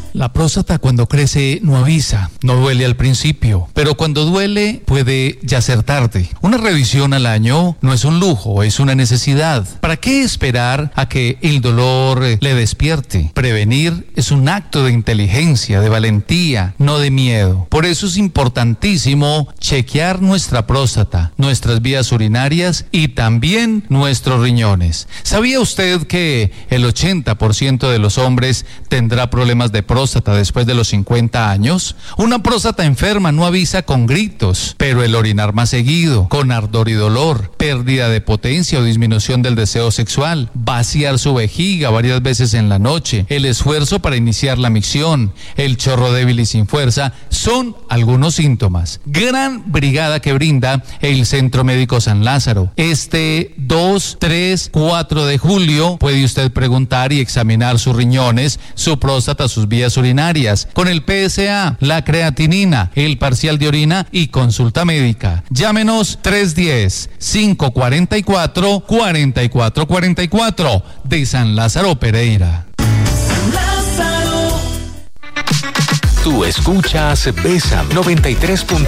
La próstata cuando crece no avisa, no duele al principio, pero cuando duele puede ya ser tarde. Una revisión al año no es un lujo, es una necesidad. ¿Para qué esperar a que el dolor le despierte? Prevenir es un acto de inteligencia, de valentía, no de miedo. Por eso es importantísimo chequear nuestra próstata, nuestras vías urinarias y también nuestros riñones. ¿Sabía usted que el 80% de los hombres tendrá problemas de próstata después de los 50 años? Una próstata enferma no avisa con gritos, pero el orinar más seguido, con ardor y dolor, pérdida de potencia o disminución del deseo sexual, vaciar su vejiga varias veces en la noche, el esfuerzo para iniciar la micción, el chorro débil y sin fuerza, son algunos síntomas. Gran brigada que brinda el Centro Médico San Lázaro. Este 2, 3, 4 de julio puede usted preguntar y examinar sus riñones, su próstata, sus vías urinarias, con el PSA, la creatinina, el parcial de orina y consulta médica. Llámenos 310-544-4444 de San Lázaro Pereira. Tú escuchas Bésame 93.